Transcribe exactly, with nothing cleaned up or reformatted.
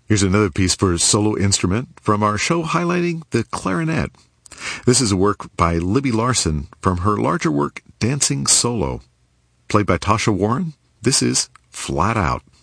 Here's another piece for solo instrument from our show highlighting the clarinet. This is a work by Libby Larsen from her larger work, Dancing Solo. Played by Tasha Warren, this is Flat Out.